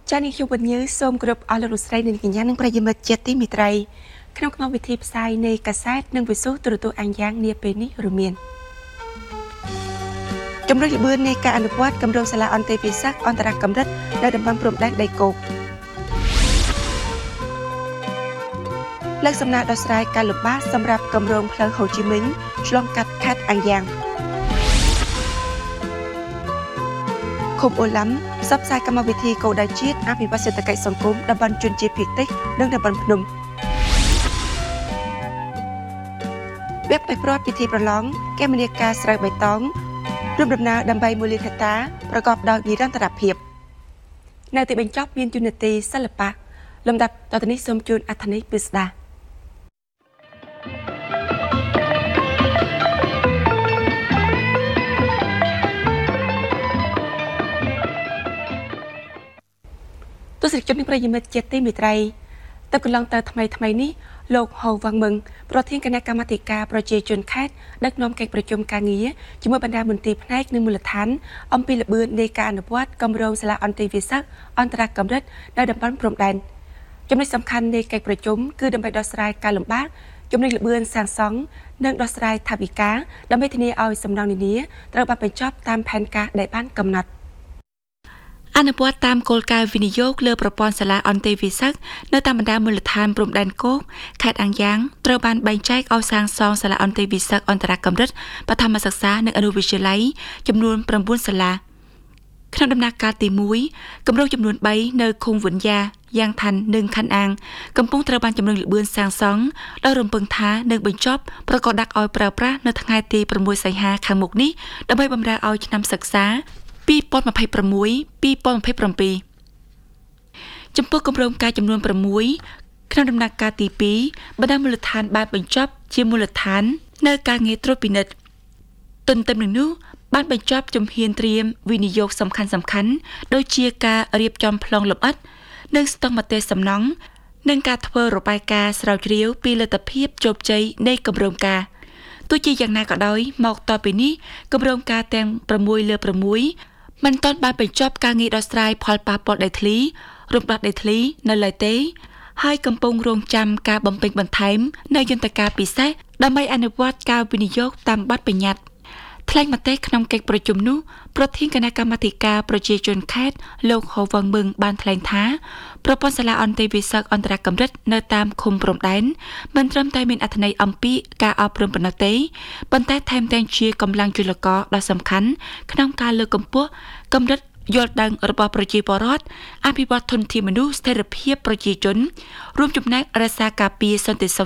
ចានេះខ្ញុំវិញ្ញាសូមគោរពអស់លោកលោកស្រីនិងកញ្ញានិងប្រិយមិត្តជាទីមេត្រីក្នុងវិធីផ្សាយនៃកាសែតនិងវិទ្យុទូរទស្សន៍អាំងយ៉ាងនាពេលនេះរួមមានជំរុញល្បឿននៃការអនុវត្តគម្រោងសាលាអន្តរជាតិសាស្ត្រអន្តរកម្រិតនៅតំបន់ព្រំដែនដីគោកលើកសំណើដោះស្រាយការលំបាកសម្រាប់គម្រោងផ្លូវហូជីមិញឆ្លងកាត់ខេត្តអាំងយ៉ាងឃុំអូឡាំផ្សព្វផ្សាយកម្មវិធីគោលដៅជាតិអភិវឌ្ឍសេដ្ឋកិច្ចសង្គមតំបន់ជនជាតិភាគតិចនិងតំបន់ភ្នំវេបបិព្រាត់ពិធីប្រឡងគមនាការស្រូវបៃតងរួមដំណើរដើម្បីមូលនិធិតាប្រកបដោយនិរន្តរភាពនៅទីបញ្ចប់មានយុនិទីសិល្បៈលំដាប់តទៅនេះសូមជូនអត្ថន័យពិស្ដាទស្សនិកជននិងប្រិយមិត្តជាទីមេត្រីតើកន្លងទៅថ្មីនេះលោកហូវវ៉ាងមឹងប្រធានគណៈកម្មាធិការប្រជាជនខេត្តដឹកនាំកិច្ចប្រជុំការងារជាមួយបណ្ដាមន្ត្រីផ្នែកនិងមូលដ្ឋានអំពីល្បឿននៃការអនុវត្តគម្រោងសាលាអន្តរជាតិអន្តរកម្រិតនៅតំបន់ព្រំដែនចំណុចសំខាន់នៃកិច្ចប្រជុំគឺដើម្បីដោះស្រាយការលំបាកជំរុញល្បឿនសាងសង់និងដោះស្រាយថវិកាដើម្បីធានាឲ្យសំណងនានាត្រូវបានបញ្ចប់តាមផែនការដែលបានកំណត់អនុវត្តតាមគោលការណ៍វិនិយោគលើប្រព័ន្ធសាលាអន្តរជាតិនៅតាមបណ្ដាមូលដ្ឋានព្រំដែនគោកខេត្តអាំងយ៉ាងត្រូវបានបែងចែកឲ្យសាងសង់សាលាអន្តរជាតិអន្តរកម្រិតបឋមសិក្សានិងអនុវិទ្យាល័យចំនួន9សាលាក្នុងដំណាក់កាលទី1គម្រោងចំនួន3នៅឃុំវិញ្ញាយ៉ាងឋាននិងខណ្ឌអាងកំពុងត្រូវបានជំរុញល្បឿនសាងសង់ដោយរំពឹងថានឹងបញ្ចប់ប្រកបដាក់ឲ្យប្រើប្រាស់នៅថ្ងៃទី6សីហាខាងមុខនេះដើម្បីបម្រើឲ្យឆ្នាំសិក្សា2026-2027ចំពោះគម្រោងការចំនួន6ក្នុងដំណាក់កាលទី2បណ្ដាមូលដ្ឋានបានបញ្ចប់ជាមូលដ្ឋាននៅការងារត្រួតពិនិត្យទន្ទឹមនឹងនោះបានបញ្ចប់ជំហានត្រៀមវិនិយោគសំខាន់ដូចជាការរៀបចំប្លង់លម្អិតនិងស្ទង់មតិសំណង់និងការធ្វើរបាយការណ៍ស្រាវជ្រាវពីលទ្ធភាពជោគជ័យនៃគម្រោងការទោះជាយ៉ាងណាក៏ដោយមកតពីនេះគម្រោងការទាំង6លើ6មិនទាន់បានបញ្ចប់ការងារដោះស្រាយផលប៉ះពាល់ដីធ្លីរំដោះដីធ្លីនៅឡើយទេហើយកំពុងរងចាំការបំពេញបន្ថែមនៅយន្តការពិសេសដើម្បីអនុវត្តការវិនិយោគតាមបទបញ្ញត្តិថ្លែងមតិក្នុងកិច្ចប្រជុំនោះប្រធានគណៈកម្មាធិការប្រជាជនខេត្តលោកហូវ៉ាងមឹងបានថ្លែងថាប្រព័ន្ធសាលាអន្តរជាតិអន្តរកម្រិតនៅតាមឃុំព្រំដែនមិនត្រឹមតែមានអត្ថន័យអំពីការអប់រំប៉ុណ្ណោះទេប៉ុន្តែថែមទាំងជាកម្លាំងចលករដ៏សំខាន់ក្នុងការលើកកម្ពស់កម្រិតយល់ដឹងរបស់ប្រជាពលរដ្ឋអភិវឌ្ឍធនធានមនុស្សស្ថិរភាពប្រជាជនរួមចំណែករក្សាការពារសន្តិសុខ